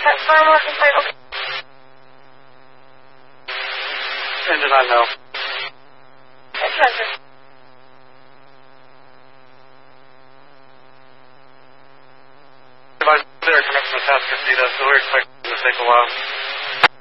Confirm what's inside. Okay. Engine on no. It's measured. Device there coming from the task casita, so we're expecting to take a while.